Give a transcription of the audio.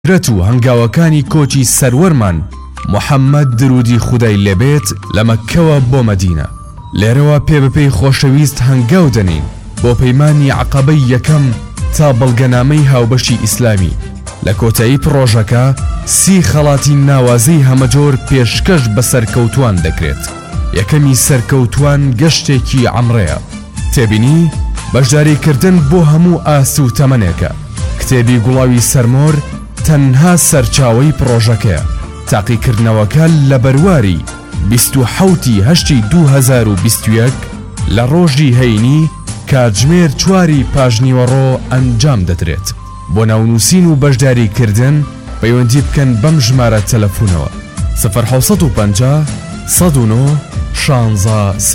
رەتو هەنگاوەکانی کۆچی سەروەرمان محەممەد درودی خودای لێبێت لە مەککەوە بۆ مەدینە. لێرەوە پێبپێی خۆشەویست هەنگاو دەنین بۆ پەیمانی عەقەبەی یەکەم تا بەڵگەنامەی هاوبەشی ئیسلامی. لە کۆتایی پرۆژەکە 30 خەڵاتی ناوازەی هەمەجۆر پێشکەش بە سەرکەوتوان دەکرێت. یەکەمی سەرکەوتوان گەشتێکی عەمرەیە. تێبینی بەشداریکردن بۆ هەموو ئاست و تەمەنێکە. کتێبی گوڵاوی سەرمۆر تەنها سەرچاوەی پرۆژەکەیە. تاقیکردنەوەکە لە بەرواری 27 هەشتی 2021 لە ڕۆژی هەینی کاتژمێر 4 پاژنیوەڕۆ ئەنجام دەدرێت. بۆ ناونووسین و بەشداریکردن پەیوەندی بکەن بەم ژمارە تەلەفۆنەوە 0950 109 16